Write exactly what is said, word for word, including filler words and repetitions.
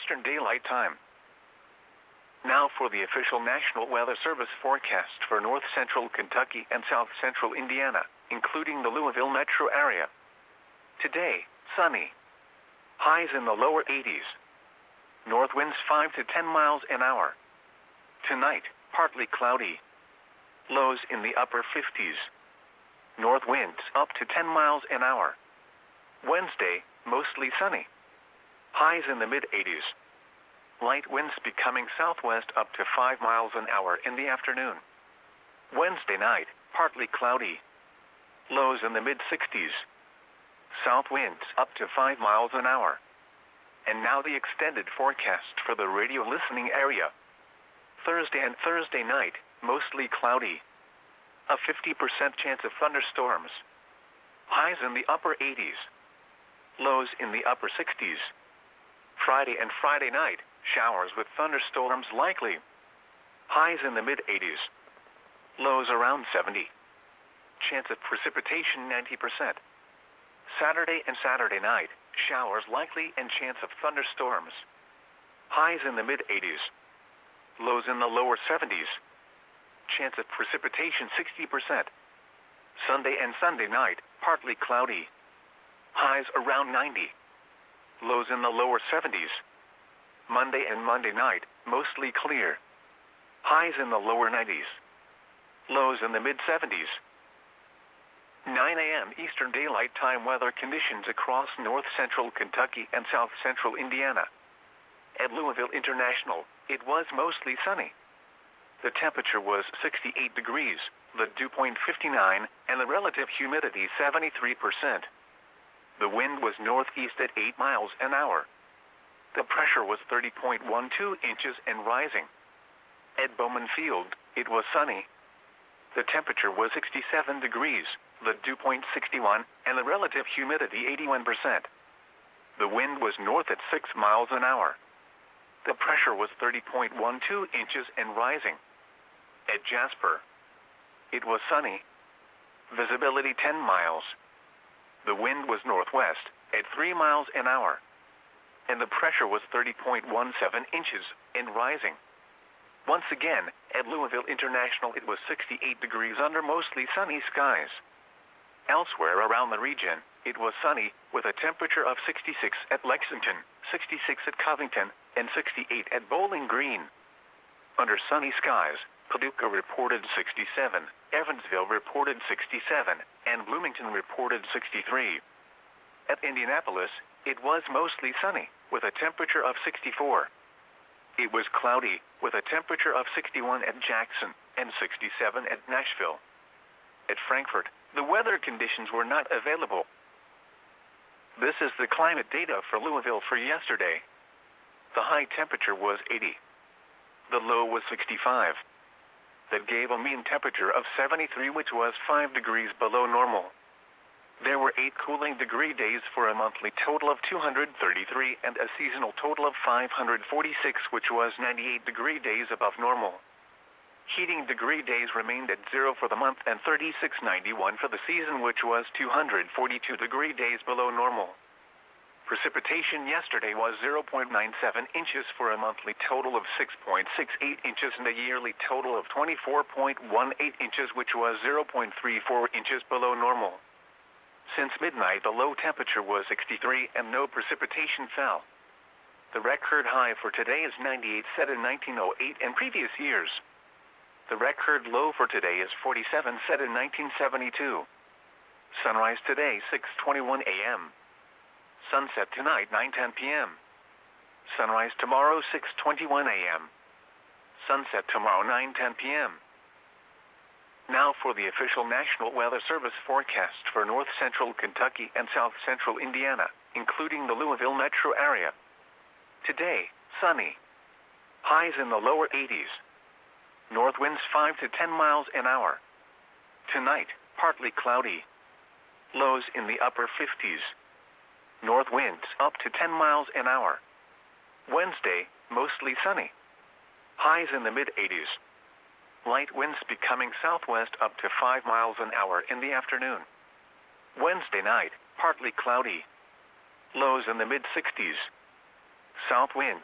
Eastern Daylight Time. Now for the official National Weather Service forecast for north central Kentucky and south central Indiana, including the Louisville metro area. Today, sunny. Highs in the lower eighties. North winds five to ten miles an hour. Tonight, partly cloudy. Lows in the upper fifties. North winds up to ten miles an hour. Wednesday, mostly sunny. Highs in the mid-eighties. Light winds becoming southwest up to five miles an hour in the afternoon. Wednesday night, partly cloudy. Lows in the mid-sixties. South winds up to five miles an hour. And now the extended forecast for the radio listening area. Thursday and Thursday night, mostly cloudy. A fifty percent chance of thunderstorms. Highs in the upper eighties. Lows in the upper sixties. Friday and Friday night, showers with thunderstorms likely. Highs in the mid-eighties. Lows around seventy. Chance of precipitation ninety percent. Saturday and Saturday night, showers likely and chance of thunderstorms. Highs in the mid-eighties. Lows in the lower seventies. Chance of precipitation sixty percent. Sunday and Sunday night, partly cloudy. Highs around ninety. Lows in the lower seventies. Monday and Monday night, mostly clear. Highs in the lower nineties. Lows in the mid-seventies. nine a.m. Eastern Daylight Time weather conditions across north central Kentucky and south central Indiana. At Louisville International, it was mostly sunny. The temperature was sixty-eight degrees, the dew point fifty-nine, and the relative humidity seventy-three percent. The wind was northeast at eight miles an hour. The pressure was thirty point one two inches and rising. At Bowman Field, it was sunny. The temperature was sixty-seven degrees, the dew point sixty-one, and the relative humidity eighty-one percent. The wind was north at six miles an hour. The pressure was thirty point one two inches and rising. At Jasper, it was sunny. Visibility ten miles. The wind was northwest at three miles an hour. And the pressure was thirty point one seven inches and rising. Once again, at Louisville International, it was sixty-eight degrees under mostly sunny skies. Elsewhere around the region, it was sunny with a temperature of sixty-six at Lexington, sixty-six at Covington, and sixty-eight at Bowling Green. Under sunny skies, Paducah reported sixty-seven, Evansville reported sixty-seven, and Bloomington reported sixty-three. At Indianapolis, it was mostly sunny, with a temperature of sixty-four. It was cloudy, with a temperature of sixty-one at Jackson, and sixty-seven at Nashville. At Frankfort, the weather conditions were not available. This is the climate data for Louisville for yesterday. The high temperature was eighty. The low was sixty-five. That gave a mean temperature of seventy-three, which was five degrees below normal. There were eight cooling degree days for a monthly total of two hundred thirty-three and a seasonal total of five hundred forty-six, which was ninety-eight degree days above normal. Heating degree days remained at zero for the month and thirty-six ninety-one for the season, which was two hundred forty-two degree days below normal. Precipitation yesterday was zero point nine seven inches for a monthly total of six point six eight inches and a yearly total of twenty-four point one eight inches, which was zero point three four inches below normal. Since midnight, the low temperature was sixty-three and no precipitation fell. The record high for today is ninety-eight, set in nineteen oh eight and previous years. The record low for today is forty-seven, set in nineteen seventy-two. Sunrise today, six twenty-one a.m. Sunset tonight, nine ten p.m. Sunrise tomorrow, six twenty-one a.m. Sunset tomorrow, nine ten p.m. Now for the official National Weather Service forecast for north central Kentucky and south central Indiana, including the Louisville metro area. Today, sunny. Highs in the lower eighties. North winds five to ten miles an hour. Tonight, partly cloudy. Lows in the upper fifties. North winds up to ten miles an hour. Wednesday, mostly sunny. Highs in the mid-eighties. Light winds becoming southwest up to five miles an hour in the afternoon. Wednesday night, partly cloudy. Lows in the mid-sixties. South wind